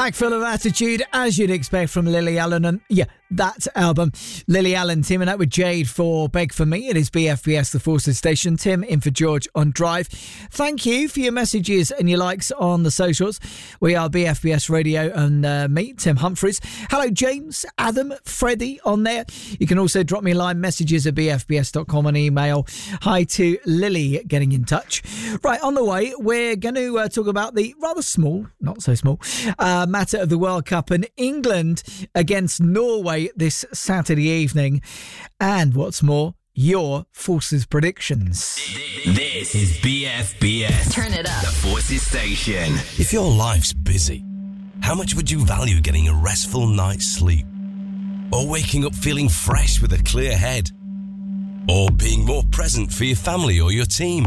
Pack full of attitude, as you'd expect from Lily Allen. And yeah, that album. Lily Allen teaming up with Jade for Beg For Me. It is BFBS, the Forces Station. Tim in for George on Drive. Thank you for your messages and your likes on the socials. We are BFBS Radio and me, Tim Humphreys. Hello, James, Adam, Freddie on there. You can also drop me a line, messages at bfbs.com, and email. Hi to Lily getting in touch. Right, on the way, we're going to talk about the rather small, not so small, matter of the World Cup and England against Norway this Saturday evening. And what's more, your Forces predictions. This is BFBS. Turn it up. The Forces Station. If your life's busy, how much would you value getting a restful night's sleep? Or waking up feeling fresh with a clear head? Or being more present for your family or your team?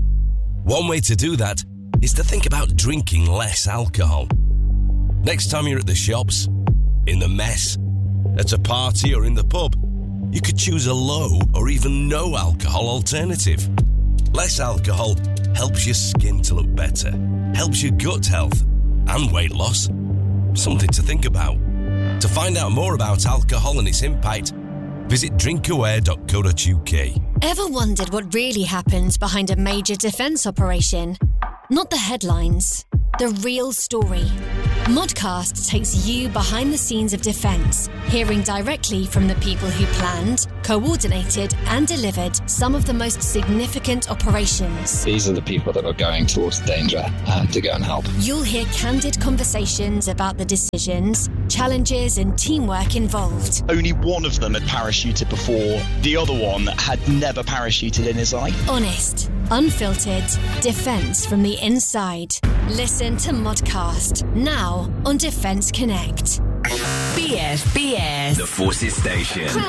One way to do that is to think about drinking less alcohol. Next time you're at the shops, in the mess, at a party or in the pub, you could choose a low or even no alcohol alternative. Less alcohol helps your skin to look better, helps your gut health and weight loss. Something to think about. To find out more about alcohol and its impact, visit drinkaware.co.uk. Ever wondered what really happens behind a major defence operation? Not the headlines, the real story. Modcast takes you behind the scenes of defence, hearing directly from the people who planned, coordinated and delivered some of the most significant operations. These are the people that are going towards danger to go and help. You'll hear candid conversations about the decisions, challenges and teamwork involved. Only one of them had parachuted before. The other one had never parachuted in his life. Honest, unfiltered, defence from the inside. Listen to Modcast, now on Defence Connect. BFBS. The Forces Station.